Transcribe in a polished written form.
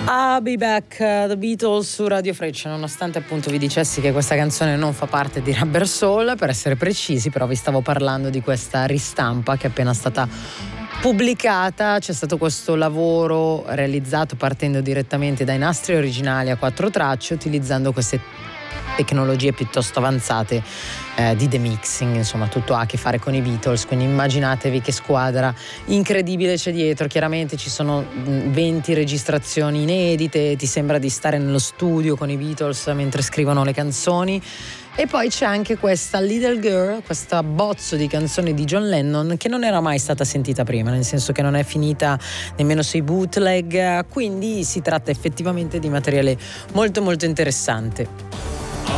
I'll Be Back, The Beatles su Radio Freccia. Nonostante appunto vi dicessi che questa canzone non fa parte di Rubber Soul, per essere precisi, però vi stavo parlando di questa ristampa che è appena stata pubblicata. C'è stato questo lavoro realizzato partendo direttamente dai nastri originali a 4 tracce, utilizzando queste tecnologie piuttosto avanzate di demixing, insomma tutto ha a che fare con i Beatles, quindi immaginatevi che squadra incredibile c'è dietro. Chiaramente ci sono 20 registrazioni inedite, ti sembra di stare nello studio con i Beatles mentre scrivono le canzoni. E poi c'è anche questa Little Girl, questo abbozzo di canzone di John Lennon che non era mai stata sentita prima, nel senso che non è finita nemmeno sui bootleg, quindi si tratta effettivamente di materiale molto molto interessante.